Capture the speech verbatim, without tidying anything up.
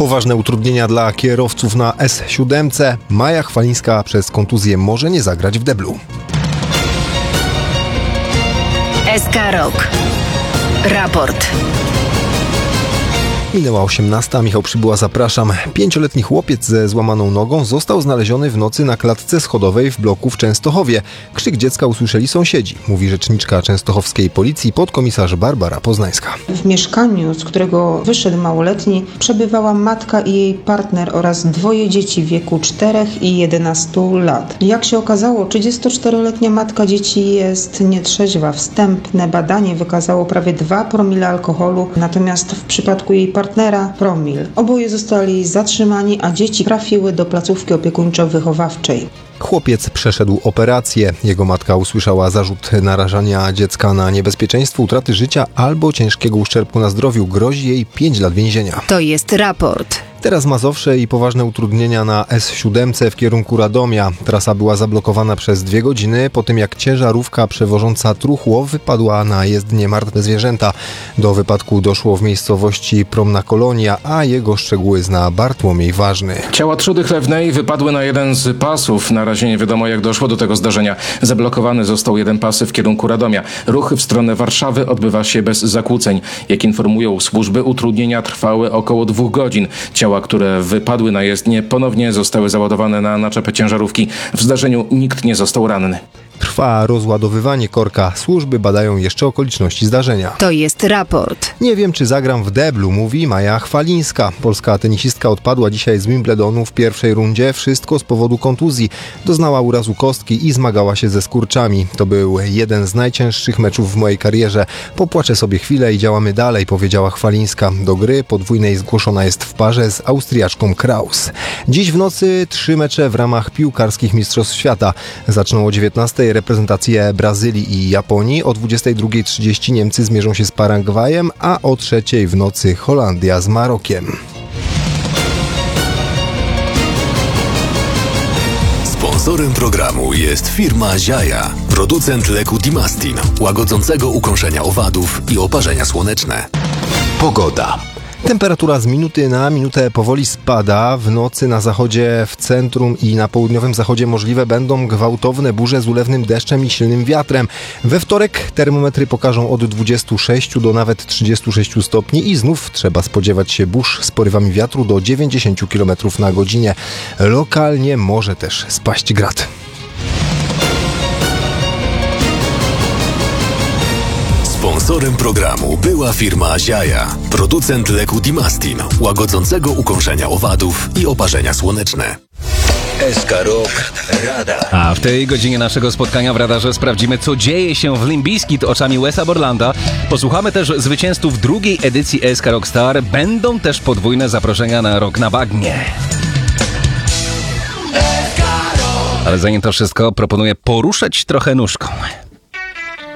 Poważne utrudnienia dla kierowców na S siedem. Maja Chwalińska przez kontuzję może nie zagrać w deblu. S K Rock. Raport. Minęła osiemnasta, Michał Przybyła, zapraszam. Pięcioletni chłopiec ze złamaną nogą został znaleziony w nocy na klatce schodowej w bloku w Częstochowie. Krzyk dziecka usłyszeli sąsiedzi, mówi rzeczniczka częstochowskiej policji podkomisarz Barbara Poznańska. W mieszkaniu, z którego wyszedł małoletni, przebywała matka i jej partner oraz dwoje dzieci w wieku czterech i jedenastu lat. Jak się okazało, trzydziestoczteroletnia matka dzieci jest nietrzeźwa. Wstępne badanie wykazało prawie dwa promile alkoholu, natomiast w przypadku jej partnera partnera promil. Oboje zostali zatrzymani, a dzieci trafiły do placówki opiekuńczo-wychowawczej. Chłopiec przeszedł operację. Jego matka usłyszała zarzut narażania dziecka na niebezpieczeństwo utraty życia albo ciężkiego uszczerbku na zdrowiu. Grozi jej pięć lat więzienia. To jest raport. Teraz Mazowsze i poważne utrudnienia na S siedem w kierunku Radomia. Trasa była zablokowana przez dwie godziny po tym, jak ciężarówka przewożąca truchło wypadła na jezdnię martwe zwierzęta. Do wypadku doszło w miejscowości Promna Kolonia, a jego szczegóły zna Bartłomiej Ważny. Ciała trzody chlewnej wypadły na jeden z pasów. Na razie nie wiadomo, jak doszło do tego zdarzenia. Zablokowany został jeden pas w kierunku Radomia. Ruch w stronę Warszawy odbywa się bez zakłóceń. Jak informują służby, utrudnienia trwały około dwóch godzin. Ciała, które wypadły na jezdnię, ponownie zostały załadowane na naczepę ciężarówki. W zdarzeniu nikt nie został ranny. Trwa rozładowywanie korka. Służby badają jeszcze okoliczności zdarzenia. To jest raport. Nie wiem, czy zagram w deblu, mówi Maja Chwalińska. Polska tenisistka odpadła dzisiaj z Wimbledonu w pierwszej rundzie. Wszystko z powodu kontuzji. Doznała urazu kostki i zmagała się ze skurczami. To był jeden z najcięższych meczów w mojej karierze. Popłaczę sobie chwilę i działamy dalej, powiedziała Chwalińska. Do gry podwójnej zgłoszona jest w parze z Austriaczką Kraus. Dziś w nocy trzy mecze w ramach piłkarskich Mistrzostw Świata. Zaczną o dziewiętnastej reprezentacje Brazylii i Japonii. O dwudziestej drugiej trzydzieści Niemcy zmierzą się z Paragwajem, a o trzeciej w nocy Holandia z Marokiem. Sponsorem programu jest firma Ziaja, producent leku Dimastin, łagodzącego ukąszenia owadów i oparzenia słoneczne. Pogoda. Temperatura z minuty na minutę powoli spada. W nocy na zachodzie, w centrum i na południowym zachodzie możliwe będą gwałtowne burze z ulewnym deszczem i silnym wiatrem. We wtorek termometry pokażą od dwudziestu sześciu do nawet trzydziestu sześciu stopni i znów trzeba spodziewać się burz z porywami wiatru do dziewięćdziesięciu kilometrów na godzinę. Lokalnie może też spaść grad. Sponsorem programu była firma Ziaja, producent leku Dimastin, łagodzącego ukąszenia owadów i oparzenia słoneczne. S K Rock Radar. A w tej godzinie naszego spotkania w radarze sprawdzimy, co dzieje się w Limp Bizkit oczami Wesa Borlanda. Posłuchamy też zwycięzców drugiej edycji S K Rock Star. Będą też podwójne zaproszenia na Rok na Bagnie. Ale zanim to wszystko, proponuję poruszać trochę nóżką.